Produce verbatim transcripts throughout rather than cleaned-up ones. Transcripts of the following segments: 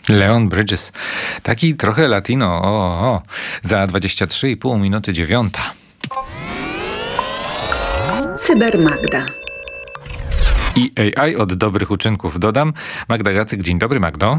Leon Bridges. Taki trochę latino. O, o. Za dwadzieścia trzy i pół minuty dziewiąta. Cybermagda. I A I od dobrych uczynków dodam. Magda Jacyk, dzień dobry, Magdo.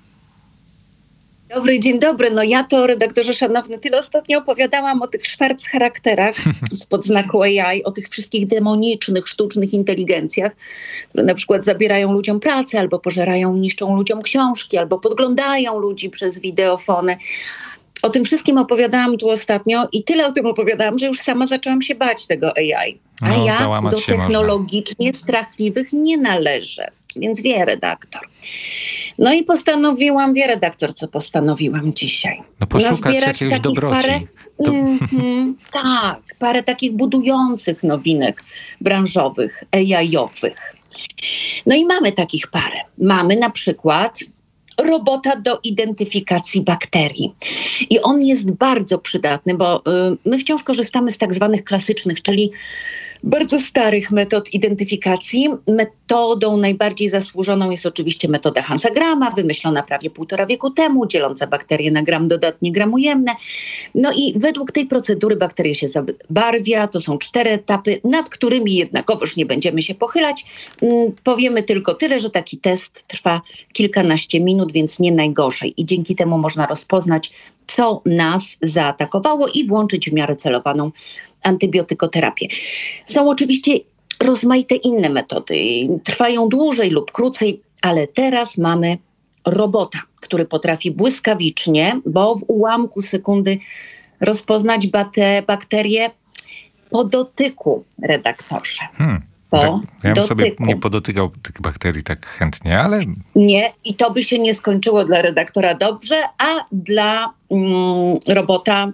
Dobry, dzień dobry. No ja to, redaktorze szanowny, tyle ostatnio opowiadałam o tych szwarc charakterach spod znaku A I, o tych wszystkich demonicznych, sztucznych inteligencjach, które na przykład zabierają ludziom pracę, albo pożerają, niszczą ludziom książki, albo podglądają ludzi przez wideofony. O tym wszystkim opowiadałam tu ostatnio i tyle o tym opowiadałam, że już sama zaczęłam się bać tego A I. A No, ja do technologicznie można. strachliwych nie należę. Więc wie redaktor. No i postanowiłam, wie redaktor, co postanowiłam dzisiaj. No poszukać jakiegoś dobroci. Parę, to... mm-hmm, tak, parę takich budujących nowinek branżowych, A I-owych. No i mamy takich parę. Mamy na przykład robota do identyfikacji bakterii. I on jest bardzo przydatny, bo y, my wciąż korzystamy z tak zwanych klasycznych, czyli bardzo starych metod identyfikacji. Metodą najbardziej zasłużoną jest oczywiście metoda Hansa Grama, wymyślona prawie półtora wieku temu, dzieląca bakterie na gram dodatnie, gram ujemne. No i według tej procedury bakteria się zabarwia. To są cztery etapy, nad którymi jednakowoż nie będziemy się pochylać. Hmm, powiemy tylko tyle, że taki test trwa kilkanaście minut, więc nie najgorzej. I dzięki temu można rozpoznać, co nas zaatakowało i włączyć w miarę celowaną antybiotykoterapię. Są oczywiście rozmaite inne metody. Trwają dłużej lub krócej, ale teraz mamy robota, który potrafi błyskawicznie, bo w ułamku sekundy rozpoznać bate, bakterie po dotyku, redaktorze. Hmm. Po tak, ja bym dotyku. sobie nie podotykał tych bakterii tak chętnie, ale... Nie, i to by się nie skończyło dla redaktora dobrze, a dla mm, robota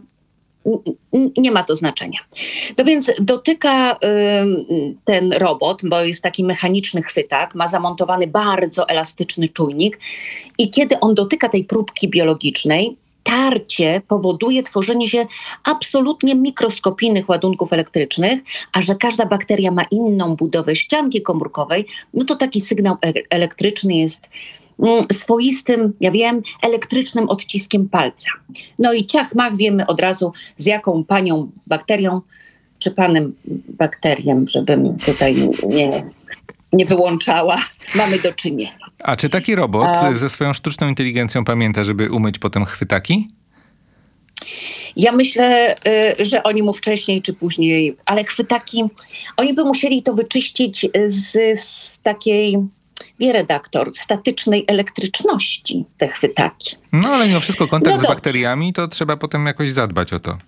nie ma to znaczenia. No więc dotyka y, ten robot, bo jest taki mechaniczny chwytak, ma zamontowany bardzo elastyczny czujnik i kiedy on dotyka tej próbki biologicznej, tarcie powoduje tworzenie się absolutnie mikroskopijnych ładunków elektrycznych, a że każda bakteria ma inną budowę ścianki komórkowej, no to taki sygnał e- elektryczny jest swoistym, ja wiem, elektrycznym odciskiem palca. No i ciach mach wiemy od razu, z jaką panią bakterią, czy panem bakteriem, żebym tutaj nie, nie wyłączała, mamy do czynienia. A czy taki robot A... ze swoją sztuczną inteligencją pamięta, żeby umyć potem chwytaki? Ja myślę, że oni mu wcześniej czy później, ale chwytaki, oni by musieli to wyczyścić z, z takiej... Wie redaktor, statycznej elektryczności te chwytaki. No ale mimo wszystko kontakt no z dobrze. bakteriami, to trzeba potem jakoś zadbać o to.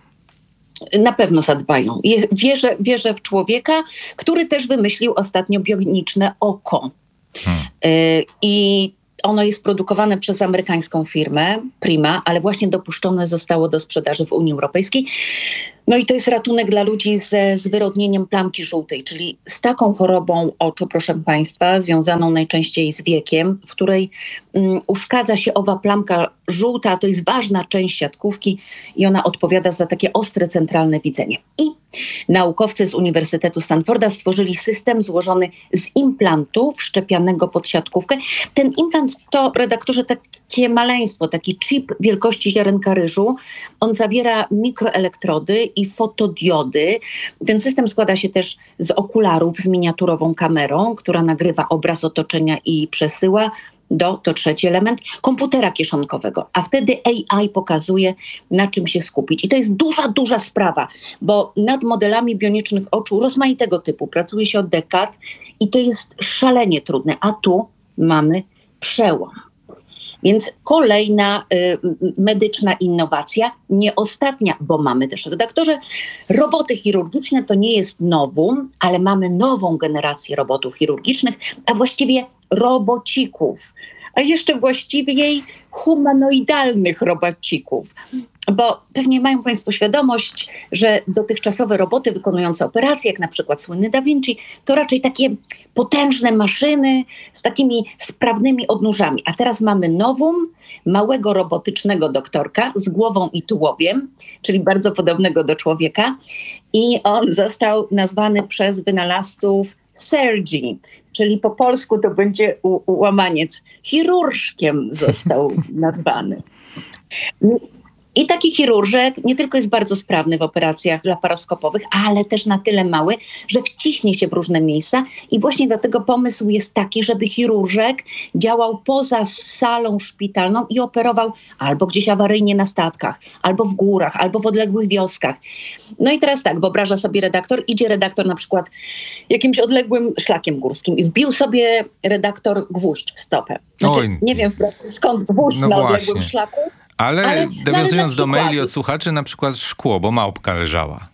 Na pewno zadbają. Wierzę, wierzę w człowieka, który też wymyślił ostatnio bioniczne oko. Hmm. Y- I ono jest produkowane przez amerykańską firmę Prima, ale właśnie dopuszczone zostało do sprzedaży w Unii Europejskiej. No i to jest ratunek dla ludzi ze zwyrodnieniem plamki żółtej, czyli z taką chorobą oczu, proszę państwa, związaną najczęściej z wiekiem, w której um, uszkadza się owa plamka żółta, a to jest ważna część siatkówki i ona odpowiada za takie ostre centralne widzenie. I naukowcy z Uniwersytetu Stanforda stworzyli system złożony z implantu wszczepianego pod siatkówkę. Ten implant to, redaktorze, takie maleństwo, taki chip wielkości ziarenka ryżu. On zawiera mikroelektrody i fotodiody. Ten system składa się też z okularów z miniaturową kamerą, która nagrywa obraz otoczenia i przesyła do, to trzeci element, komputera kieszonkowego. A wtedy A I pokazuje, na czym się skupić. I to jest duża, duża sprawa, bo nad modelami bionicznych oczu rozmaitego typu pracuje się od dekad i to jest szalenie trudne. A tu mamy przełom. Więc kolejna y, medyczna innowacja, nie ostatnia, bo mamy też, redaktorze, roboty chirurgiczne to nie jest nowum, ale mamy nową generację robotów chirurgicznych, a właściwie robocików, a jeszcze właściwiej humanoidalnych robocików. bo pewnie mają Państwo świadomość, że dotychczasowe roboty wykonujące operacje, jak na przykład słynny Da Vinci, to raczej takie potężne maszyny z takimi sprawnymi odnóżami. A teraz mamy nowum małego robotycznego doktorka z głową i tułowiem, czyli bardzo podobnego do człowieka. I on został nazwany przez wynalazców surgeon, czyli po polsku to będzie u- ułamaniec. Chirurżkiem został nazwany. I taki chirurżek nie tylko jest bardzo sprawny w operacjach laparoskopowych, ale też na tyle mały, że wciśnie się w różne miejsca i właśnie dlatego pomysł jest taki, żeby chirurżek działał poza salą szpitalną i operował albo gdzieś awaryjnie na statkach, albo w górach, albo w odległych wioskach. No i teraz tak, wyobraża sobie redaktor, idzie redaktor na przykład jakimś odległym szlakiem górskim i wbił sobie redaktor gwóźdź w stopę. Znaczy, Oj. nie wiem wprawdzie skąd gwóźdź No na właśnie. odległym szlaku, Ale, Ale- nawiązując ale do na maili przykład- od słuchaczy, na przykład szkło, bo małpka leżała.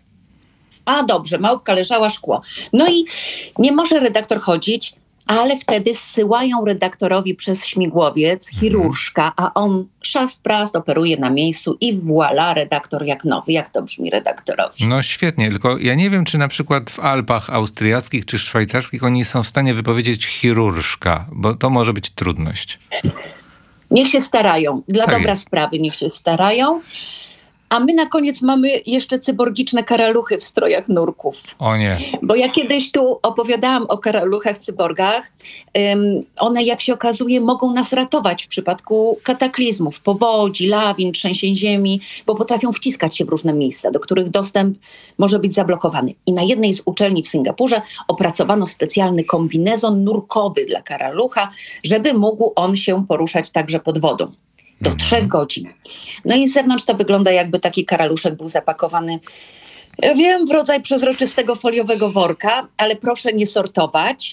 A dobrze, małpka leżała, szkło. No i nie może redaktor chodzić, ale wtedy zsyłają redaktorowi przez śmigłowiec chirurżka, a on szast prast operuje na miejscu i voilà, redaktor jak nowy. Jak to brzmi redaktorowi? No świetnie, tylko ja nie wiem, czy na przykład w Alpach austriackich czy szwajcarskich oni są w stanie wypowiedzieć chirurżka, bo to może być trudność. Niech się starają. Dla Tak dobra jest. sprawy niech się starają. A my na koniec mamy jeszcze cyborgiczne karaluchy w strojach nurków. O nie. Bo ja kiedyś tu opowiadałam o karaluchach, cyborgach. Ym, one, jak się okazuje, mogą nas ratować w przypadku kataklizmów, powodzi, lawin, trzęsień ziemi, bo potrafią wciskać się w różne miejsca, do których dostęp może być zablokowany. I na jednej z uczelni w Singapurze opracowano specjalny kombinezon nurkowy dla karalucha, żeby mógł on się poruszać także pod wodą. Do trzech godzin. No i z zewnątrz to wygląda, jakby taki karaluszek był zapakowany, ja wiem, w rodzaj przezroczystego foliowego worka, ale proszę nie sortować.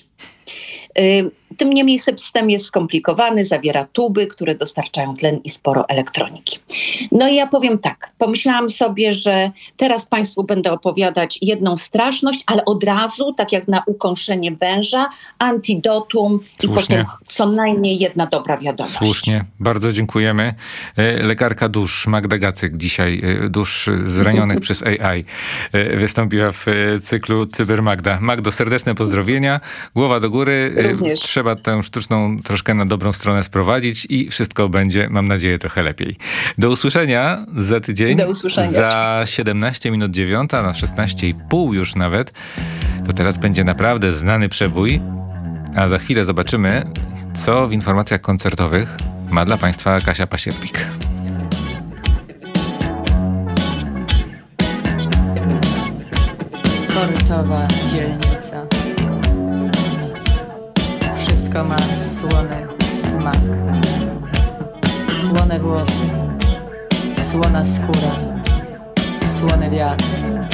Yy, tym niemniej system jest skomplikowany, zawiera tuby, które dostarczają tlen i sporo elektroniki. No i ja powiem tak, pomyślałam sobie, że teraz Państwu będę opowiadać jedną straszność, ale od razu, tak jak na ukąszenie węża, antidotum i Słusznie. potem co najmniej jedna dobra wiadomość. Słusznie, bardzo dziękujemy. E, Lekarka dusz Magda Gacyk dzisiaj, e, dusz zranionych przez A I, e, wystąpiła w e, cyklu Cyber Magda. Magdo, serdeczne pozdrowienia, głowa do góry. E, Również. Trzeba tę sztuczną troszkę na dobrą stronę sprowadzić i wszystko będzie, mam nadzieję, trochę lepiej. Do usłyszenia za tydzień. Do usłyszenia. Za siedemnaście minut dziewiąta, na szesnaście i pół już nawet. To teraz będzie naprawdę znany przebój. A za chwilę zobaczymy, co w informacjach koncertowych ma dla Państwa Kasia Pasierbik. Portowa dzielnica. Wszystko ma słony smak. Słone włosy, słona skóra, słony wiatr,